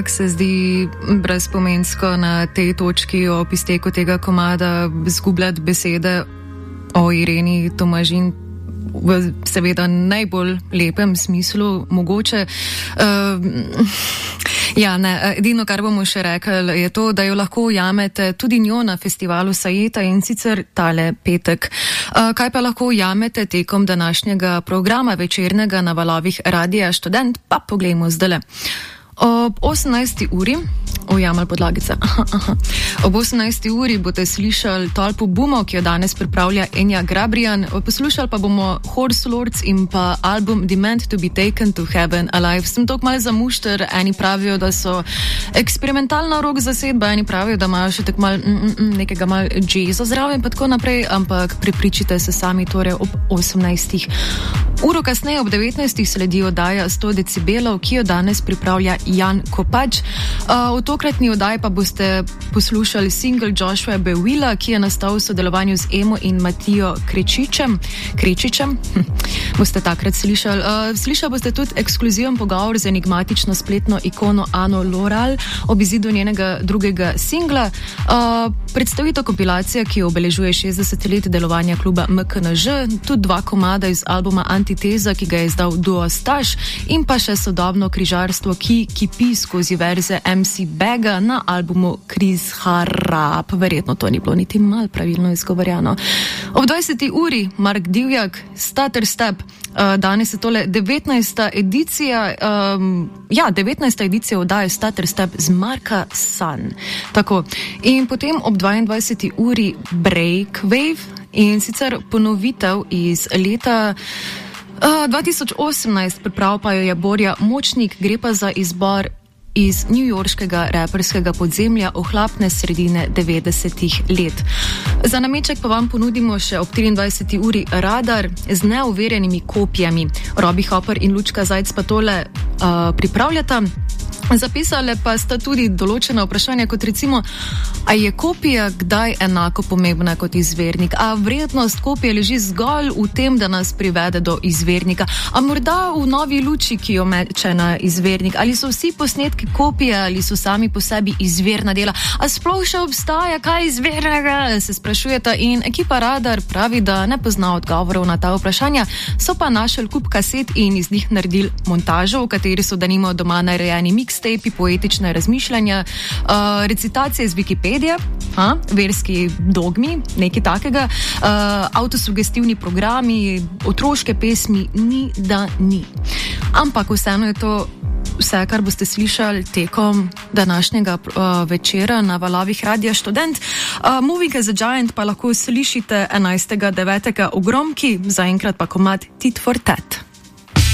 Se zdi brezpomensko na tej točki ob izteku tega komada zgubljati besede o Ireni Tomažin v seveda najbolj lepem smislu mogoče. Edino, kar bomo še rekli, je to, da jo lahko ujamete tudi njo na festivalu Sajeta in sicer tale petek. Kaj pa lahko ujamete tekom današnjega programa večernega na valovih Radia Študent, pa poglejmo zdajle. Ob 18. uri, ujamali podlagica, ob 18. uri boste slišali tolpo Bumov, ki jo danes pripravlja Enja Grabrijan, poslušali pa bomo Horse Lords in pa album Demand to be Taken to Heaven Alive. Sem toliko malo zamušter, eni pravijo, da so eksperimentalna rock zasedba, eni pravijo, da imajo še tako nekega malo jazza zraven, pa tako naprej, ampak prepričite se sami, torej ob 18. Uro kasneje ob 19. sledi oddaja 100 decibelov, ki jo danes pripravlja Jan Kopač. V tokratni oddaji pa boste poslušali single Joshua Bewilla, ki je nastal v sodelovanju z Emo in Matijo Krečičem. Boste takrat slišali. Slišali boste tudi ekskluziven pogovor z enigmatično spletno ikono Ano Loral ob izidu njenega drugega singla. Predstavitev kompilacija, ki obeležuje 60 let delovanja kluba MKNŽ, tudi 2 komada iz albuma Antiteza, ki ga je izdal duo Staš, in pa še sodobno križarstvo, ki kipi skozi verze MC Bega na albumu Kriz Harap. Verjetno to ni bilo niti malo pravilno izgovorjeno. Ob 20. uri Mark Divjak, Stutter Step. Danes je tole 19. edicija 19. edicija oddaje Stutter Step z Marka San. Tako. In potem ob 22. uri Breakwave, in sicer ponovitev iz leta 2018, priprav pa jo je Borja Močnik, gre pa za izbor iz newyorškega raperskega podzemlja ohlapne sredine 90-ih let. Za nameček pa vam ponudimo še ob 23. uri Radar z neoverjenimi kopijami. Robbie Hopper in Lučka Zajc pa tole pripravljata. Zapisale pa sta tudi določena vprašanja, kot recimo, a je kopija kdaj enako pomembna kot izvirnik? A vrednost kopije leži zgolj v tem, da nas privede do izvirnika? A morda v novi luči, ki jo meče na izvirnik? Ali so vsi posnetki kopije, ali so sami po sebi izvirna dela? A sploh še obstaja kaj izvirnega? Se sprašujeta, in ekipa Radar pravi, da ne pozna odgovorov na ta vprašanja, so pa našli kup kaset in iz njih naredili montažo, v kateri so denimo doma narejeni mixtapi, poetične razmišljanja, recitacije iz Wikipedije, verski dogmi, nekaj takega, avtosugestivni programi, otroške pesmi, ni da ni. Ampak vseeno je to vse, kar boste slišali tekom današnjega večera na valovih Radia Študent. Moving as a Giant pa lahko slišite 11.9. v Gromki, zaenkrat pa komad Tit for Tat.